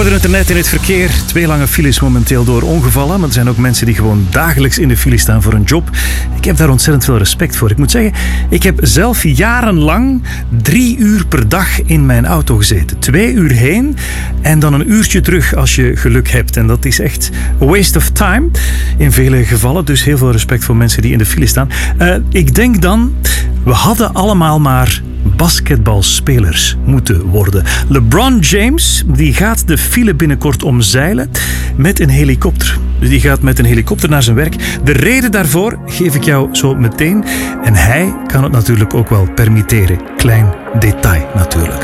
hoorden het er net in het verkeer. 2 lange files momenteel door ongevallen. Maar er zijn ook mensen die gewoon dagelijks in de file staan voor een job. Ik heb daar ontzettend veel respect voor. Ik moet zeggen, ik heb zelf jarenlang 3 uur per dag in mijn auto gezeten. 2 uur heen en dan een uurtje terug als je geluk hebt. En dat is echt a waste of time in vele gevallen. Dus heel veel respect voor mensen die in de file staan. Ik denk dan, we hadden allemaal maar basketbalspelers moeten worden. LeBron James die gaat de file binnenkort omzeilen met een helikopter. Dus die gaat met een helikopter naar zijn werk. De reden daarvoor geef ik jou zo meteen. En hij kan het natuurlijk ook wel permitteren. Klein detail natuurlijk.